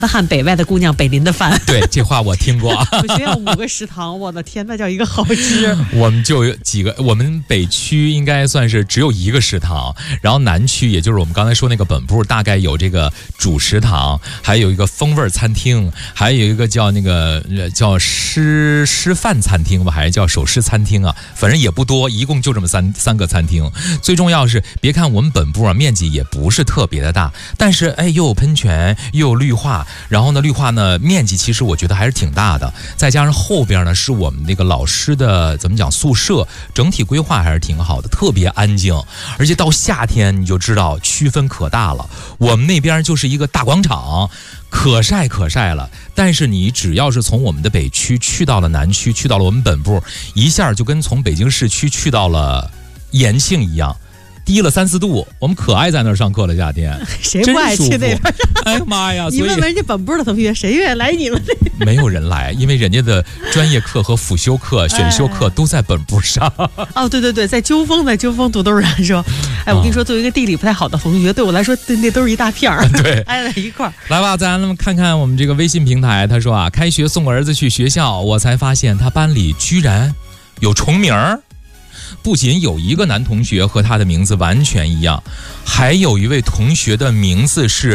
汉北外的姑娘北林的饭。 对，这话我听过。 我学校5个食堂，我的天，那叫一个好吃。 我们就有几个，我们北区应该算是只有1个食堂，然后南区也就是我们刚才说那个本部，大概有这个主食堂，还有一个风味餐厅，还有一个叫那个叫师范餐厅吧，还是叫首师餐厅啊？反正也不多，一共就这么三个餐厅。最重要是，别看我们本部啊面积也不是特别的大，但是又有喷泉又有绿化，然后呢绿化呢面积其实我觉得还是挺大的，再加上后边呢是我们那个老师的怎么讲宿舍，整体规划还是挺好的，特别安静，而且到夏天你就知道区分可大了。我们那边就是一个大广场，可晒了，但是你只要是从我们的北区去到了南区，去到了我们本部，一下就跟从北京市区去到了延庆一样，低了3、4度，我们可爱在那儿上课了。夏天谁不爱去那边？ 哎呀妈呀！ 你问问人家本部的同学，谁愿意来你们这？ 没有人来，因为人家的专业课和辅修课、选修课都在本部上。 哦，对，在鸠峰读都是人说。哎，我跟你说，作为一个地理不太好的同学，对我来说，那都是一大片儿， 对， 挨在一块儿。 来吧，咱们看看我们这个微信平台。他说啊，开学送儿子去学校，我才发现他班里居然有重名儿。不仅有一个男同学和他的名字完全一样，还有一位同学的名字是